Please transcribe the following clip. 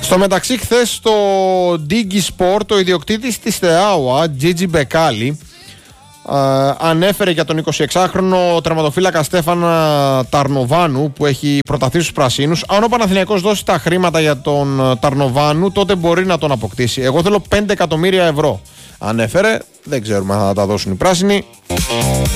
Στο μεταξύ, χθες στο Digi Sport, ο ιδιοκτήτης της Θεάουα, Τζίτζι Μπεκάλι, ανέφερε για τον 26χρονο τερματοφύλακα Στέφανα Ταρνοβάνου, που έχει προταθεί στους πρασίνους. Αν ο Παναθηναϊκός δώσει τα χρήματα για τον Ταρνοβάνου, τότε μπορεί να τον αποκτήσει. Εγώ θέλω 5 εκατομμύρια ευρώ, ανέφερε. Δεν ξέρουμε αν θα τα δώσουν οι πράσινοι.